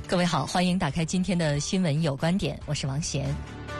各位好，欢迎打开今天的新闻有观点，我是王贤。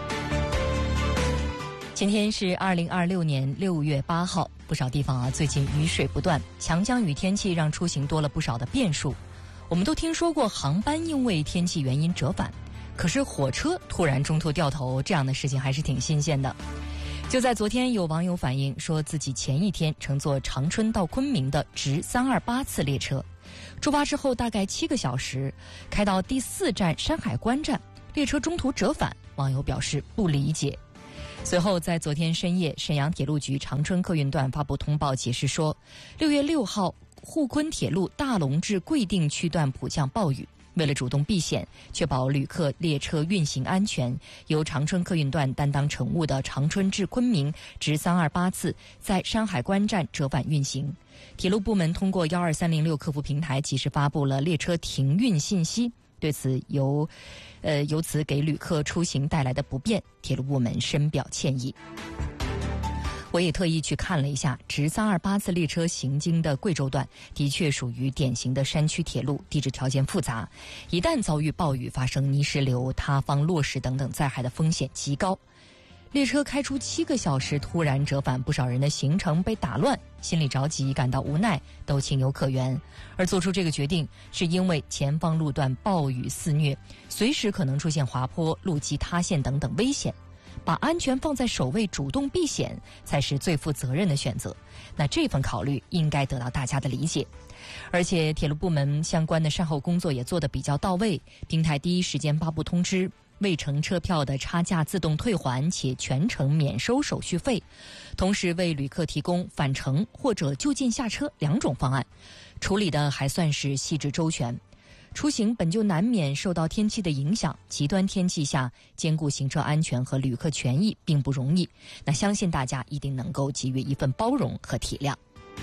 今天是2026年6月8号，不少地方最近雨水不断，强降雨天气让出行多了不少的变数。我们都听说过航班因为天气原因折返，可是火车突然中途掉头，这样的事情还是挺新鲜的。就在昨天，有网友反映说自己前一天乘坐长春到昆明的直328次列车，出发之后大概7个小时，开到第4站山海关站，列车中途折返，网友表示不理解。随后在昨天深夜，沈阳铁路局长春客运段发布通报解释说，6月6号沪昆铁路大龙至贵定区段普降暴雨，为了主动避险，确保旅客列车运行安全，由长春客运段担当乘务的长春至昆明直328次在山海关站折返运行。铁路部门通过12306客服平台及时发布了列车停运信息，对此由此给旅客出行带来的不便，铁路部门深表歉意。我也特意去看了一下，直328次列车行经的贵州段的确属于典型的山区铁路，地质条件复杂，一旦遭遇暴雨，发生泥石流、塌方、落石等等灾害的风险极高。列车开出7个小时突然折返，不少人的行程被打乱，心里着急，感到无奈，都情有可原。而做出这个决定，是因为前方路段暴雨肆虐，随时可能出现滑坡、路基塌陷等等危险。把安全放在首位，主动避险才是最负责任的选择。那这份考虑应该得到大家的理解。而且铁路部门相关的善后工作也做得比较到位，平台第一时间发布通知，未乘车票的差价自动退还，且全程免收手续费，同时为旅客提供返程或者就近下车2种方案，处理的还算是细致周全。出行本就难免受到天气的影响，极端天气下兼顾行车安全和旅客权益并不容易，那相信大家一定能够给予一份包容和体谅。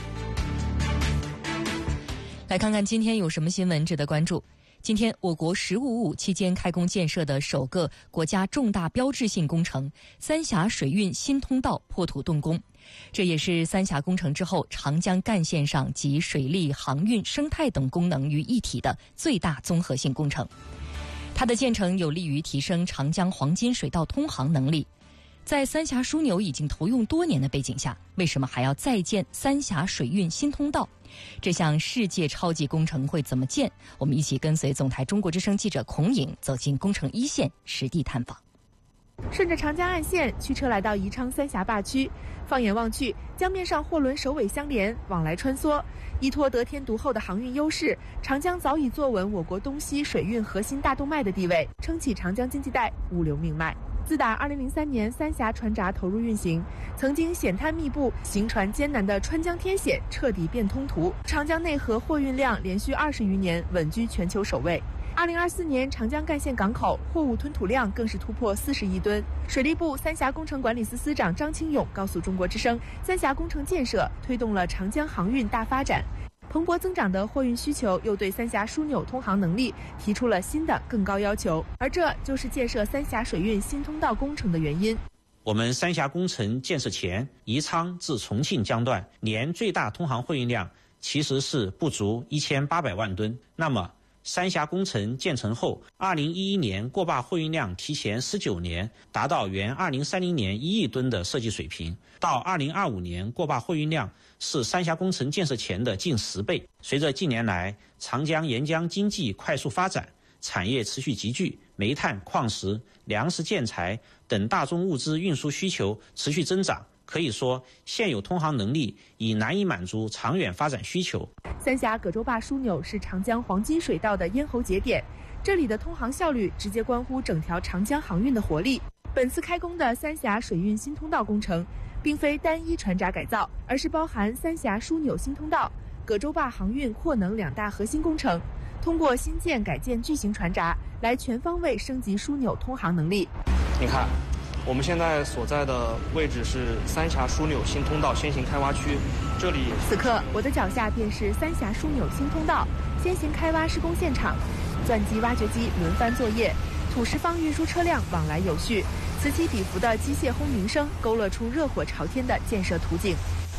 来看看今天有什么新闻值得关注。今天，我国“15+5”期间开工建设的首个国家重大标志性工程——三峡水运新通道破土动工，这也是三峡工程之后长江干线上集水利、航运、生态等功能于一体的最大综合性工程。它的建成有利于提升长江黄金水道通航能力。在三峡枢纽已经投用多年的背景下，为什么还要再建三峡水运新通道？这项世界超级工程会怎么建？我们一起跟随总台中国之声记者孔颖走进工程一线，实地探访。 顺着长江岸线，驱车来到宜昌三峡坝区，放眼望去，江面上货轮首尾相连，往来穿梭。依托得天独厚的航运优势，长江早已坐稳我国东西水运核心大动脉的地位，撑起长江经济带物流命脉。自打2003年三峡船闸投入运行，曾经险滩密布、行船艰难的川江天险彻底变通途，长江内河货运量连续20余年稳居全球首位。2024年，长江干线港口货物吞吐量更是突破40亿吨。水利部三峡工程管理司司长张清勇告诉中国之声，三峡工程建设推动了长江航运大发展。蓬勃增长的货运需求又对三峡枢纽通航能力提出了新的更高要求，而这就是建设三峡水运新通道工程的原因。 我们三峡工程建设前，宜昌至重庆江段年最大通航货运量其实是不足1800万吨。那么三峡工程建成后，2011年过坝货运量提前19年达到原2030年1亿吨的设计水平，到2025年过坝货运量是三峡工程建设前的近10倍。随着近年来长江沿江经济快速发展，产业持续集聚，煤炭、矿石、粮食、建材等大宗物资运输需求持续增长，可以说现有通航能力已难以满足长远发展需求。 三峡葛洲坝枢纽是长江黄金水道的咽喉节点，这里的通航效率直接关乎整条长江航运的活力。本次开工的三峡水运新通道工程并非单一船闸改造，而是包含三峡枢纽新通道、葛洲坝航运货能2大核心工程，通过新建改建巨型船闸来全方位升级枢纽通航能力。 你看，我们现在所在的位置是三峡枢纽新通道先行开挖区，这里此刻我的脚下便是三峡枢纽新通道先行开挖施工现场，钻机、挖掘机轮番作业，土石方运输车辆往来有序，此起彼伏的机械轰鸣声勾勒出热火朝天的建设图景。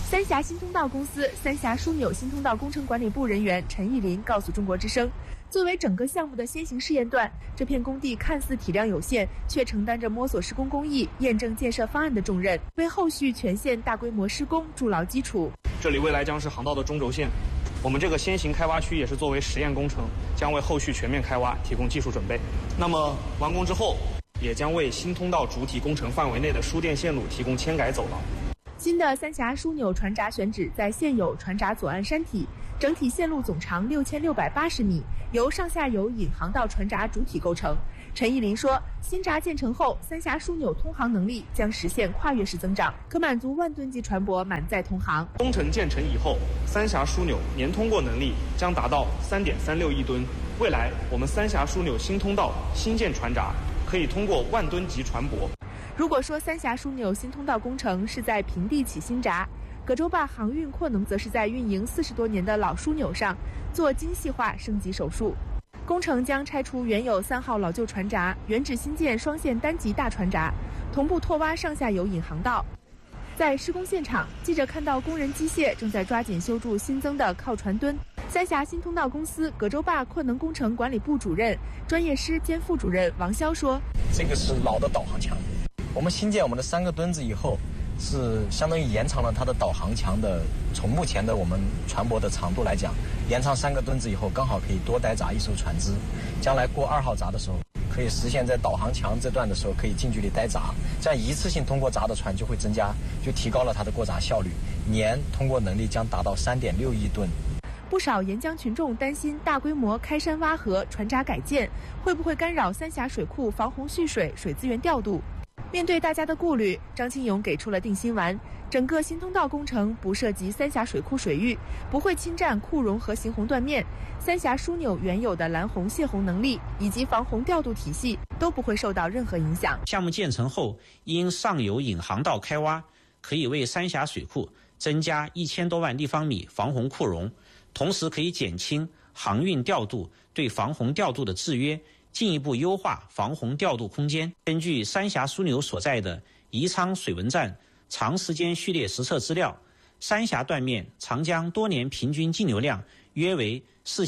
三峡新通道公司三峡枢纽新通道工程管理部人员陈义林告诉中国之声，作为整个项目的先行试验段，这片工地看似体量有限，却承担着摸索施工工艺、验证建设方案的重任，为后续全线大规模施工筑牢基础。 这里未来将是航道的中轴线，我们这个先行开挖区也是作为实验工程，将为后续全面开挖提供技术准备。那么完工之后，也将为新通道主体工程范围内的输电线路提供迁改走廊。 新的三峡枢纽船闸选址在现有船闸左岸山体，整体线路总长6680米，由上下游引航道船闸主体构成。陈义林说，新闸建成后，三峡枢纽通航能力将实现跨越式增长，可满足万吨级船舶满载通航。 工程建成以后，三峡枢纽年通过能力将达到3.36亿吨。未来，我们三峡枢纽新通道新建船闸可以通过万吨级船舶。 如果说三峡枢纽新通道工程是在平地起新闸，葛洲坝航运扩能则是在运营40多年的老枢纽上做精细化升级手术。工程将拆除原有3号老旧船闸，原址新建双线单级大船闸，同步拓挖上下游引航道。在施工现场，记者看到工人机械正在抓紧修筑新增的靠船墩。三峡新通道公司葛洲坝扩能工程管理部主任、专业师兼副主任王潇说：“ 这个是老的导航墙，我们新建我们的3个墩子以后，是相当于延长了它的导航墙的，从目前的我们船舶的长度来讲，延长3个墩子以后，刚好可以多待闸1艘船只。将来过2号闸的时候，可以实现在导航墙这段的时候可以近距离待闸，这样一次性通过闸的船就会增加，就提高了它的过闸效率，年通过能力将达到3.6亿吨。” 不少沿江群众担心大规模开山挖河、船闸改建会不会干扰三峡水库防洪蓄水、水资源调度。面对大家的顾虑，张清勇给出了定心丸：整个新通道工程不涉及三峡水库水域，不会侵占库容和行洪断面，三峡枢纽原有的拦洪泄洪能力以及防洪调度体系都不会受到任何影响。 项目建成后，因上游引航道开挖，可以为三峡水库增加1000多万立方米防洪库容，同时可以减轻航运调度对防洪调度的制约，进一步优化防洪调度空间。根据三峡枢纽所在的宜昌水文站长时间序列实测资料，三峡断面长江多年平均净流量约为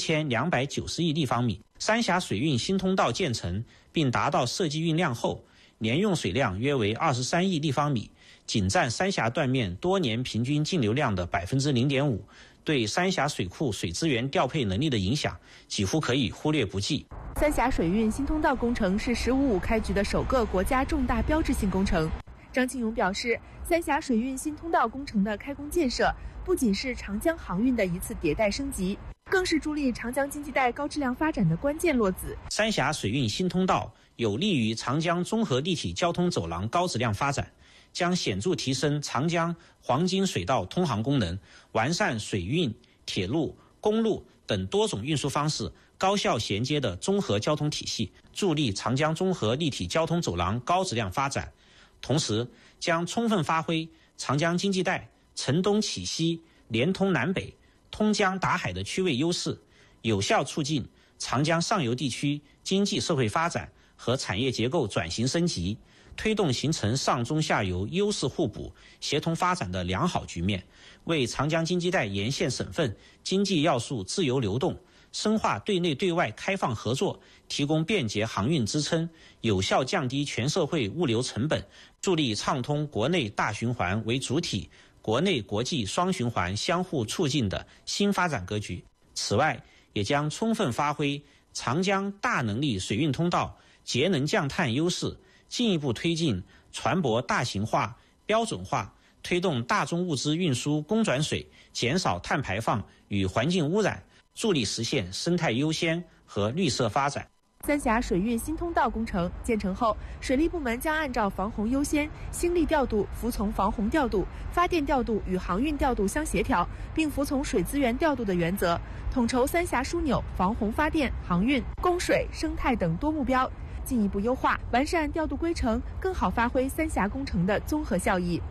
4290亿立方米。三峡水运新通道建成并达到设计运量后，年用水量约为23亿立方米，仅占三峡断面多年平均净流量的0.5%，对三峡水库水资源调配能力的影响几乎可以忽略不计。 三峡水运新通道工程是“15+5”开局的首个国家重大标志性工程。张庆勇表示，三峡水运新通道工程的开工建设，不仅是长江航运的一次迭代升级，更是助力长江经济带高质量发展的关键落子。 三峡水运新通道有利于长江综合立体交通走廊高质量发展，将显著提升长江黄金水道通航功能，完善水运、铁路、公路等多种运输方式高效衔接的综合交通体系，助力长江综合立体交通走廊高质量发展。同时，将充分发挥长江经济带承东启西、连通南北、通江达海的区位优势，有效促进长江上游地区经济社会发展和产业结构转型升级，推动形成上中下游优势互补、协同发展的良好局面，为长江经济带沿线省份经济要素自由流动、深化对内对外开放合作提供便捷航运支撑，有效降低全社会物流成本，助力畅通国内大循环为主体、国内国际双循环相互促进的新发展格局。此外，也将充分发挥长江大能力水运通道节能降碳优势，进一步推进船舶大型化、标准化，推动大宗物资运输公转水，减少碳排放与环境污染，助力实现生态优先和绿色发展。 三峡水运新通道工程建成后，水利部门将按照防洪优先、心力调度服从防洪调度、发电调度与航运调度相协调，并服从水资源调度的原则，统筹三峡枢纽防洪、发电、航运、供水、生态等多目标，进一步优化完善调度规程，更好发挥三峡工程的综合效益。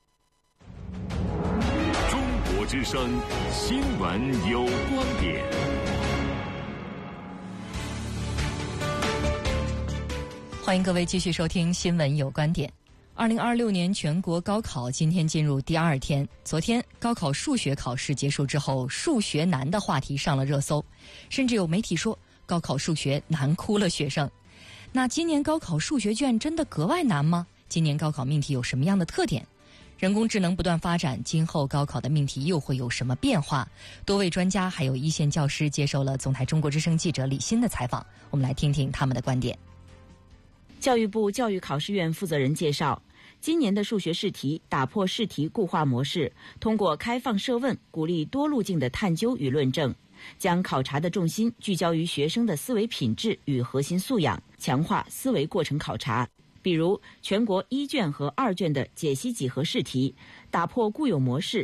中国之声新闻有观点。 欢迎各位继续收听新闻有观点。 2026年全国高考今天进入第2天，昨天高考数学考试结束之后，数学难的话题上了热搜，甚至有媒体说高考数学难哭了学生。那今年高考数学卷真的格外难吗？今年高考命题有什么样的特点？人工智能不断发展，今后高考的命题又会有什么变化？多位专家还有一线教师接受了总台中国之声记者李欣的采访，我们来听听他们的观点。 教育部教育考试院负责人介绍，今年的数学试题打破试题固化模式，通过开放设问，鼓励多路径的探究与论证，将考察的重心聚焦于学生的思维品质与核心素养，强化思维过程考察。比如全国1卷和2卷的解析几何试题，打破固有模式，